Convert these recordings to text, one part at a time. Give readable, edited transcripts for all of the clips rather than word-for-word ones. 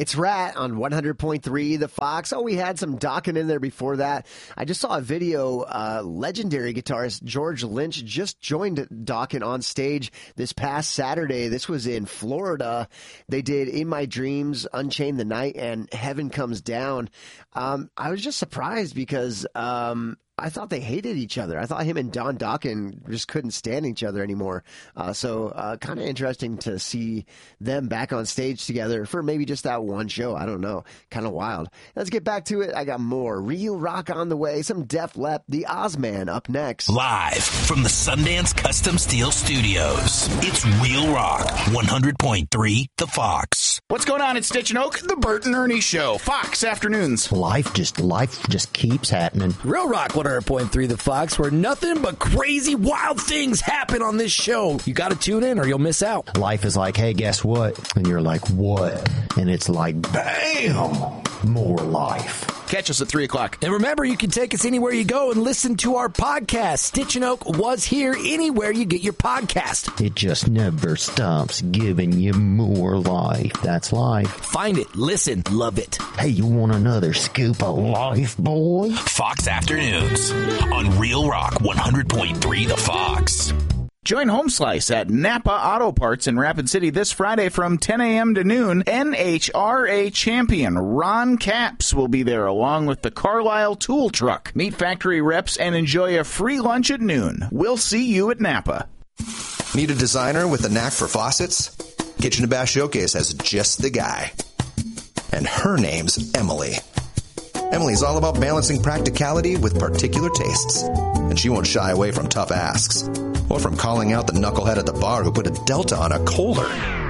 It's Rat on 100.3 The Fox. Oh, we had some Dokken in there before that. I just saw a video. Legendary guitarist George Lynch just joined Dokken on stage this past Saturday. This was in Florida. They did In My Dreams, Unchain the Night, and Heaven Comes Down. I was just surprised because I thought they hated each other. I thought him and Don Dokken just couldn't stand each other anymore. So kind of interesting to see them back on stage together for maybe just that one show. I don't know. Kind of wild. Let's get back to it. I got more Real Rock on the way. Some Def Leppard, the Ozman up next. Live from the Sundance Custom Steel Studios, it's Real Rock 100.3 The Fox. What's going on in Stitch and Oak? The Bert and Ernie Show. Fox Afternoons. Life just keeps happening. Real Rock 100.3 The Fox, where nothing but crazy, wild things happen on this show. You got to tune in or you'll miss out. Life is like, hey, guess what? And you're like, what? And it's like, bam, more life. Catch us at 3 o'clock. And remember, you can take us anywhere you go and listen to our podcast. Stitch and Oak was here anywhere you get your podcast. It just never stops giving you more life. That's life. Find it, listen, love it. Hey, you want another scoop of life, boy? Fox Afternoons on Real Rock 100.3 The Fox. Join Home Slice at Napa Auto Parts in Rapid City this Friday from 10 a.m. to noon. NHRA champion Ron Capps will be there along with the Carlisle Tool Truck. Meet factory reps and enjoy a free lunch at noon. We'll see you at Napa. Need a designer with a knack for faucets? Kitchen and Bath Showcase has just the guy. And her name's Emily. Emily's all about balancing practicality with particular tastes. And she won't shy away from tough asks. Or from calling out the knucklehead at the bar who put a Delta on a Kohler.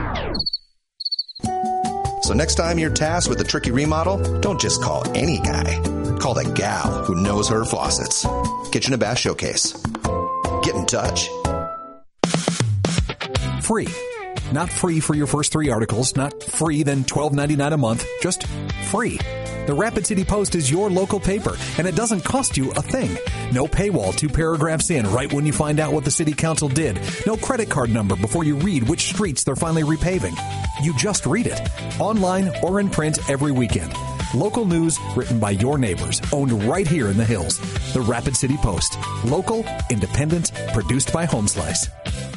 So next time you're tasked with a tricky remodel, don't just call any guy. Call the gal who knows her faucets. Kitchen and Bath Showcase. Get in touch. Free. Not free for your first 3 articles, not free then $12.99 a month, just free. The Rapid City Post is your local paper, and it doesn't cost you a thing. No paywall 2 paragraphs in right when you find out what the city council did. No credit card number before you read which streets they're finally repaving. You just read it, online or in print every weekend. Local news written by your neighbors, owned right here in the hills. The Rapid City Post. Local, independent, produced by Home Slice.